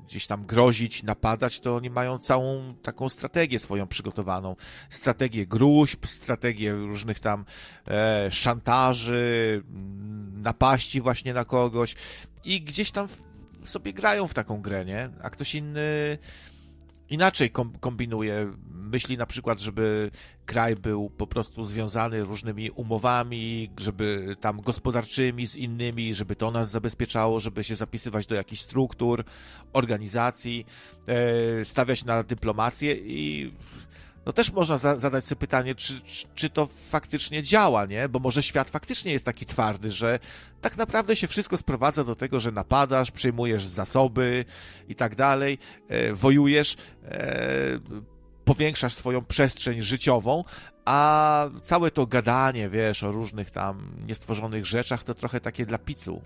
gdzieś tam grozić, napadać, to oni mają całą taką strategię swoją przygotowaną. Strategię gruźb, strategię różnych tam szantaży, napaści właśnie na kogoś i gdzieś tam sobie grają w taką grę, nie? A ktoś inny inaczej kombinuje. Myśli na przykład, żeby kraj był po prostu związany różnymi umowami, żeby tam gospodarczymi z innymi, żeby to nas zabezpieczało, żeby się zapisywać do jakichś struktur, organizacji, stawiać na dyplomację i no też można zadać sobie pytanie, czy to faktycznie działa, nie? Bo może świat faktycznie jest taki twardy, że tak naprawdę się wszystko sprowadza do tego, że napadasz, przejmujesz zasoby i tak dalej, wojujesz, powiększasz swoją przestrzeń życiową, a całe to gadanie, wiesz, o różnych tam niestworzonych rzeczach, to trochę takie dla picu.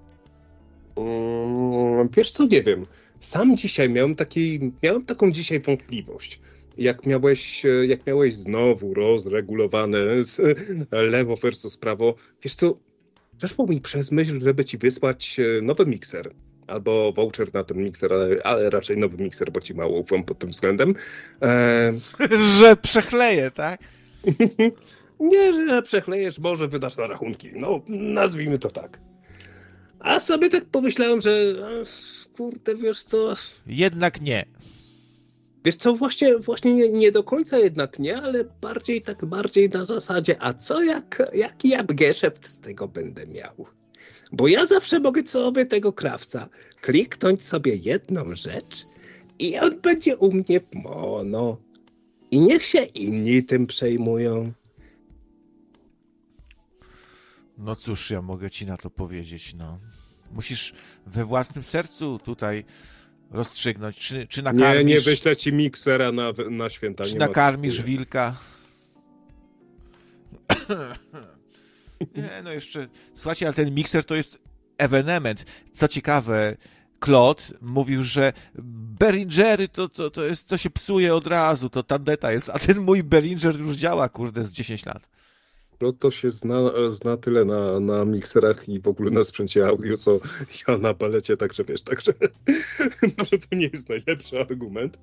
Wiesz co, nie wiem. Sam dzisiaj miałem taką dzisiaj wątpliwość. Jak miałeś znowu rozregulowane lewo versus prawo, wiesz co, przeszło mi przez myśl, żeby ci wysłać nowy mikser. Albo voucher na ten mikser, ale raczej nowy mikser, bo ci mało ufam pod tym względem. Że przechleję, tak? Nie, że przechlejesz, może wydasz na rachunki. No, nazwijmy to tak. A sobie tak pomyślałem, że kurde, wiesz co... Jednak nie. Wiesz co, właśnie nie do końca jednak nie, ale bardziej na zasadzie, a co jaki ja geszept z tego będę miał? Bo ja zawsze mogę sobie tego krawca kliknąć sobie jedną rzecz i on będzie u mnie mono. I niech się inni tym przejmują. No cóż, ja mogę ci na to powiedzieć, no. Musisz we własnym sercu tutaj rozstrzygnąć, czy nakarmisz... Nie wyślę ci miksera na święta. Czy nakarmisz wilka? Nie, no jeszcze... Słuchajcie, ale ten mikser to jest ewenement. Co ciekawe, Claude mówił, że Behringery to się psuje od razu, to tandeta jest, a ten mój Behringer już działa, kurde, z 10 lat. To się zna tyle na mikserach i w ogóle na sprzęcie audio, co ja na balecie, także może to nie jest najlepszy argument.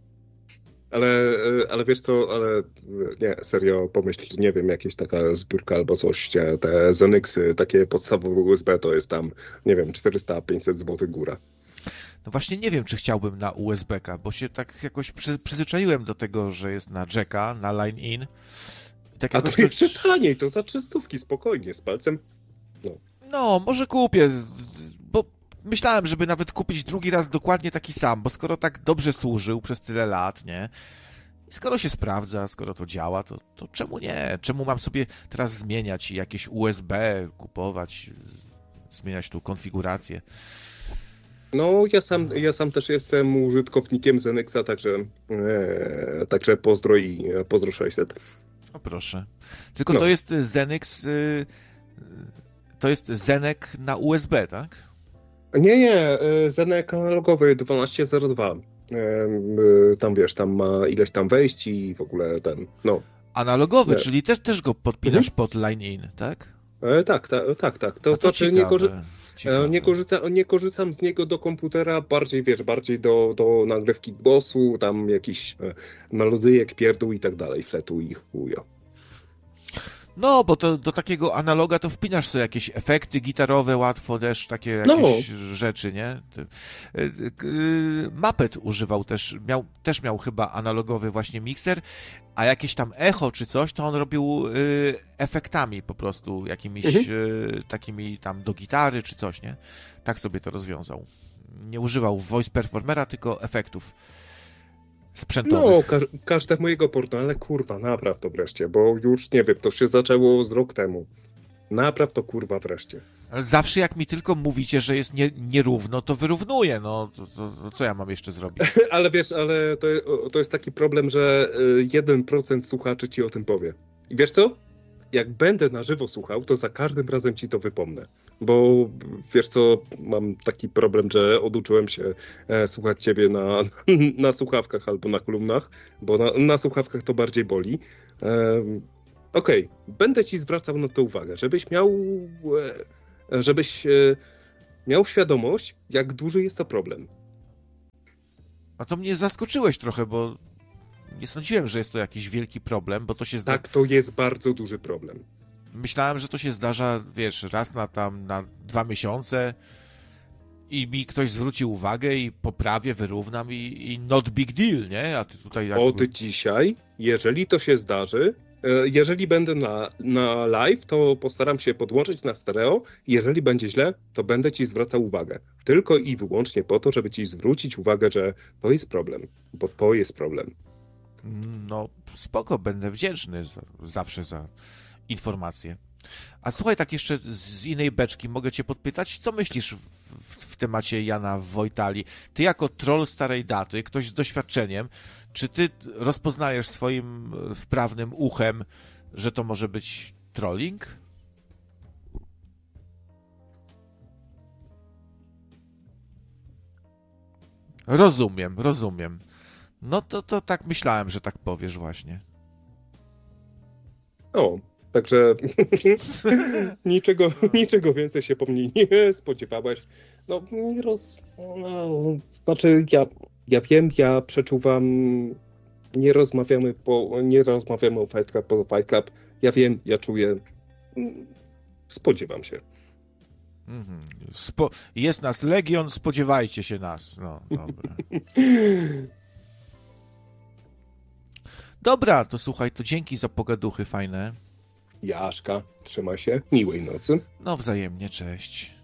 Ale wiesz co, nie, serio, pomyśl, nie wiem, jakaś taka zbiórka albo coś, te Zenixy, takie podstawowe USB to jest tam, nie wiem, 400-500 zł góra. No właśnie nie wiem, czy chciałbym na USB-ka, bo się tak jakoś przyzwyczaiłem do tego, że jest na jacka, na line-in. Tak a to jeszcze taniej, to za 300 spokojnie, z palcem. No, może kupię, bo myślałem, żeby nawet kupić drugi raz dokładnie taki sam, bo skoro tak dobrze służył przez tyle lat, nie? Skoro się sprawdza, skoro to działa, to czemu nie? Czemu mam sobie teraz zmieniać i jakieś USB kupować, zmieniać tu konfigurację? No, ja sam też jestem użytkownikiem Zenexa, także pozdro 600. O proszę. Tylko to jest Zenix, to jest Zenek na USB, tak? Nie, Zenek analogowy 1202. Tam wiesz, tam ma ileś tam wejść i w ogóle no. Analogowy, czyli też go podpinasz pod line-in, tak? Tak. To znaczy nie korzystam z niego do komputera, bardziej do nagrywki głosu, tam jakiś melodyjek, pierdół i tak dalej, fletu i chujo. No, bo do takiego analoga to wpinasz sobie jakieś efekty gitarowe łatwo też, takie jakieś rzeczy, nie? Muppet używał też miał chyba analogowy właśnie mikser, a jakieś tam echo czy coś, to on robił efektami po prostu, jakimiś takimi tam do gitary czy coś, nie? Tak sobie to rozwiązał. Nie używał voice performera, tylko efektów sprzętowych. No, każdemu jego portale, kurwa, napraw to wreszcie, bo już nie wiem, to się zaczęło z rok temu. Napraw to kurwa wreszcie. Ale zawsze jak mi tylko mówicie, że jest nierówno, to wyrównuję, no to co ja mam jeszcze zrobić? Ale wiesz, to jest taki problem, że 1% słuchaczy ci o tym powie. I wiesz co? Jak będę na żywo słuchał, to za każdym razem ci to wypomnę. Bo wiesz co, mam taki problem, że oduczyłem się słuchać ciebie na słuchawkach albo na kolumnach, bo na słuchawkach to bardziej boli. Okej, będę ci zwracał na to uwagę, żebyś miał świadomość, jak duży jest to problem. A to mnie zaskoczyłeś trochę, bo nie sądziłem, że jest to jakiś wielki problem, bo to się Tak, to jest bardzo duży problem. Myślałem, że to się zdarza, wiesz, raz na 2 miesiące i mi ktoś zwróci uwagę i poprawię, wyrównam i not big deal, nie? A ty tutaj jakby... Od dzisiaj, jeżeli to się zdarzy, jeżeli będę na live, to postaram się podłączyć na stereo. Jeżeli będzie źle, to będę ci zwracał uwagę. Tylko i wyłącznie po to, żeby ci zwrócić uwagę, że to jest problem, bo to jest problem. No, spoko, będę wdzięczny zawsze za informacje. A słuchaj, tak jeszcze z innej beczki mogę cię podpytać, co myślisz w temacie Jana Wojtali? Ty jako troll starej daty, ktoś z doświadczeniem, czy ty rozpoznajesz swoim wprawnym uchem, że to może być trolling? Rozumiem. No to tak myślałem, że tak powiesz właśnie. O, także niczego więcej się po mnie nie spodziewałeś. No, znaczy ja wiem, ja przeczuwam, nie rozmawiamy o Fight Club poza Fight Club. Ja wiem, ja czuję, spodziewam się. Jest nas legion, spodziewajcie się nas. No, dobra. Dobra, to słuchaj, to dzięki za pogaduchy fajne. Jaszka, trzymaj się, miłej nocy. No wzajemnie, cześć.